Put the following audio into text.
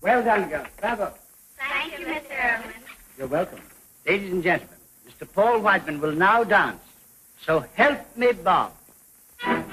Well done, girls. Bravo. Thank you, Mr. Irwin. You're welcome. Ladies and gentlemen, Mr. Paul Whiteman will now dance. So help me, Bob.